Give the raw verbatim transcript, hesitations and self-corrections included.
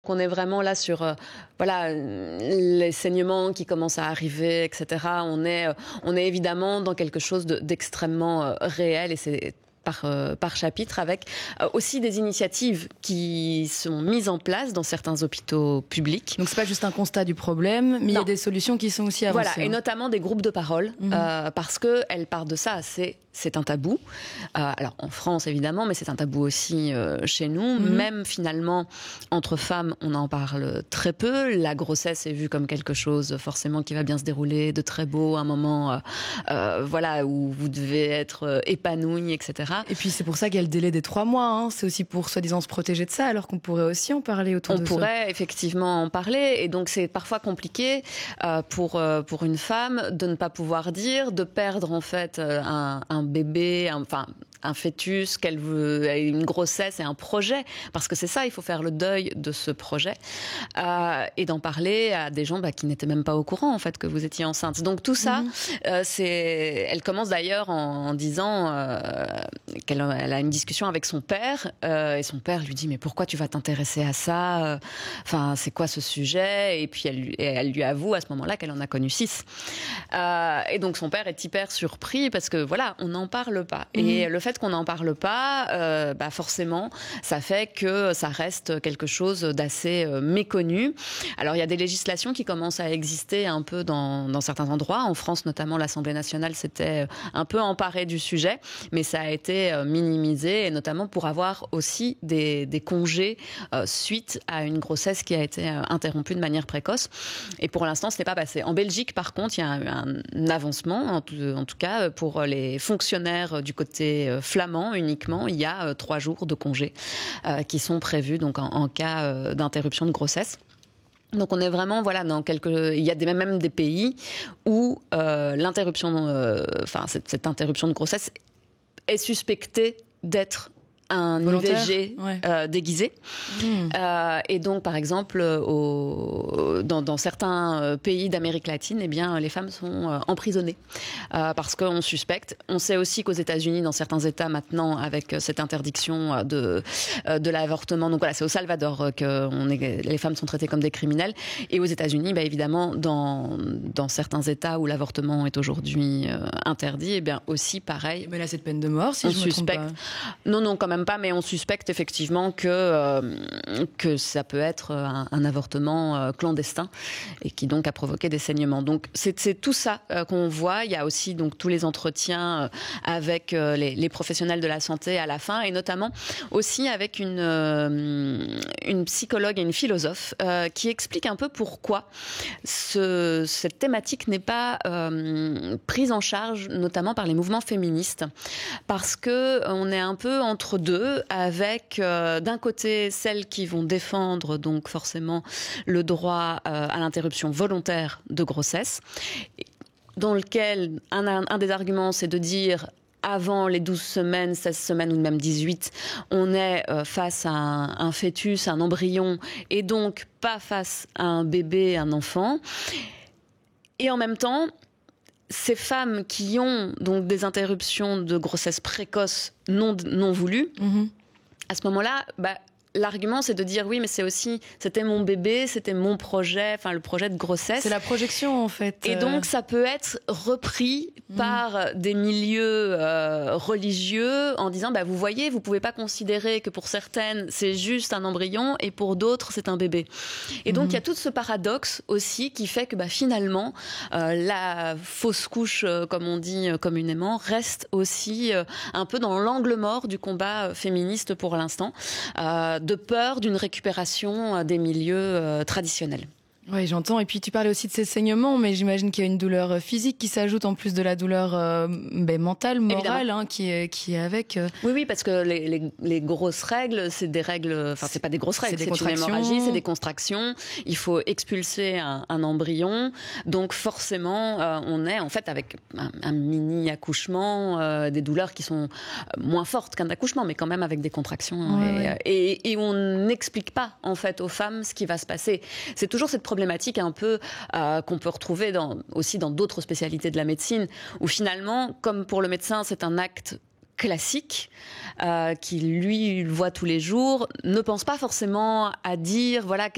On est vraiment là sur euh, voilà, les saignements qui commencent à arriver, et cetera. On est, euh, on est évidemment dans quelque chose de, d'extrêmement euh, réel et c'est par, euh, par chapitre avec euh, aussi des initiatives qui sont mises en place dans certains hôpitaux publics. Donc c'est pas juste un constat du problème, mais il y a des solutions qui sont aussi avancées. Voilà, et notamment des groupes de parole, mmh. euh, parce qu'elles partent de ça, c'est... C'est un tabou. Euh, alors en France évidemment, mais c'est un tabou aussi euh, chez nous. Mmh. Même finalement entre femmes, on en parle très peu. La grossesse est vue comme quelque chose forcément qui va bien se dérouler, de très beau, un moment, euh, euh, voilà, où vous devez être euh, épanoui, et cetera. Et puis c'est pour ça qu'il y a le délai des trois mois. Hein. C'est aussi pour soi-disant se protéger de ça, alors qu'on pourrait aussi en parler autour on de ça. On pourrait effectivement en parler, et donc c'est parfois compliqué euh, pour euh, pour une femme de ne pas pouvoir dire, de perdre en fait euh, un, un un bébé, un, enfin un fœtus, qu'elle veut, une grossesse et un projet, parce que c'est ça, il faut faire le deuil de ce projet euh, et d'en parler à des gens bah, qui n'étaient même pas au courant en fait que vous étiez enceinte. Donc tout ça, mmh. euh, c'est, elle commence d'ailleurs en, en disant euh, qu'elle elle a une discussion avec son père euh, et son père lui dit mais pourquoi tu vas t'intéresser à ça, enfin c'est quoi ce sujet, et puis elle, et elle lui avoue à ce moment-là qu'elle en a connu six euh, et donc son père est hyper surpris parce que voilà, on n'en parle pas mmh. et le fait qu'on n'en parle pas, euh, bah forcément, ça fait que ça reste quelque chose d'assez euh, méconnu. Alors, il y a des législations qui commencent à exister un peu dans, dans certains endroits. En France, notamment, l'Assemblée nationale s'était un peu emparée du sujet, mais ça a été euh, minimisé, et notamment pour avoir aussi des, des congés euh, suite à une grossesse qui a été euh, interrompue de manière précoce. Et pour l'instant, ce n'est pas passé. En Belgique, par contre, il y a un, un avancement, en tout, en tout cas, pour les fonctionnaires du côté euh, flamand uniquement, il y a euh, trois jours de congés euh, qui sont prévus donc en, en cas euh, d'interruption de grossesse. Donc on est vraiment voilà dans quelques, il y a des, même des pays où euh, l'interruption, enfin euh, cette, cette interruption de grossesse est suspectée d'être un I V G ouais. euh, déguisé. Mmh. Euh, et donc, par exemple, au, dans, dans certains pays d'Amérique latine, eh bien, les femmes sont euh, emprisonnées euh, parce qu'on suspecte. On sait aussi qu'aux États-Unis, dans certains États maintenant, avec cette interdiction de, de l'avortement, donc voilà, c'est au Salvador que on est, les femmes sont traitées comme des criminels. Et aux États-Unis, bah, évidemment, dans, dans certains États où l'avortement est aujourd'hui euh, interdit, eh bien aussi pareil. Mais là, c'est de peine de mort, si on je me suspecte. trompe pas. Non, non, quand même pas, mais on suspecte effectivement que, euh, que ça peut être un, un avortement euh, clandestin et qui donc a provoqué des saignements. Donc c'est, c'est tout ça euh, qu'on voit. Il y a aussi donc tous les entretiens euh, avec euh, les, les professionnels de la santé à la fin, et notamment aussi avec une, euh, une psychologue et une philosophe euh, qui explique un peu pourquoi ce, cette thématique n'est pas euh, prise en charge, notamment par les mouvements féministes, parce que on est un peu entre deux, avec euh, d'un côté celles qui vont défendre donc forcément le droit euh, à l'interruption volontaire de grossesse, dans lequel un, un, un des arguments c'est de dire avant les douze semaines, seize semaines ou même dix-huit, on est euh, face à un, un fœtus, un embryon, et donc pas face à un bébé, un enfant. Et en même temps, ces femmes qui ont donc des interruptions de grossesse précoces non, non voulues, mmh. à ce moment-là, bah, l'argument, c'est de dire oui, mais c'est aussi, c'était mon bébé, c'était mon projet, enfin le projet de grossesse. C'est la projection en fait. Et donc ça peut être repris mmh. par des milieux euh, religieux en disant bah vous voyez, vous pouvez pas considérer que pour certaines c'est juste un embryon et pour d'autres c'est un bébé. Et donc il mmh. y a tout ce paradoxe aussi qui fait que bah finalement euh, la fausse couche, euh, comme on dit euh, communément, reste aussi euh, un peu dans l'angle mort du combat euh, féministe pour l'instant. Euh, de peur d'une récupération des milieux euh, traditionnels. Oui, j'entends. Et puis tu parlais aussi de ces saignements, mais j'imagine qu'il y a une douleur physique qui s'ajoute en plus de la douleur euh, ben, mentale, morale, hein, qui est qui est avec. Euh... Oui, oui, parce que les, les, les grosses règles, c'est des règles. Enfin, c'est pas des grosses règles, c'est, c'est une hémorragie, c'est des contractions. Il faut expulser un, un embryon, donc forcément, euh, on est en fait avec un, un mini accouchement, euh, des douleurs qui sont moins fortes qu'un accouchement, mais quand même avec des contractions. Ouais, et, ouais. Et, et on n'explique pas en fait aux femmes ce qui va se passer. C'est toujours cette problématique un peu euh, qu'on peut retrouver dans, aussi dans d'autres spécialités de la médecine, où finalement, comme pour le médecin, c'est un acte classique, euh, qui lui le voit tous les jours, ne pense pas forcément à dire, voilà,